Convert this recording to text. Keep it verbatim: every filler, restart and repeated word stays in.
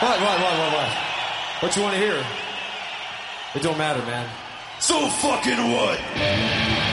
What, what, what, what, what? What you want to hear? It don't matter, man. So fucking what?